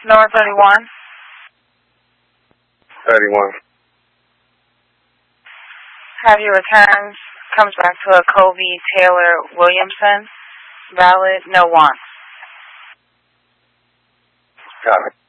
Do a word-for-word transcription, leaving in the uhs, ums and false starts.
Number thirty-one. thirty-one. Have you returned? Comes back to a Kobe Taylor Williamson. Valid, no want. Got it.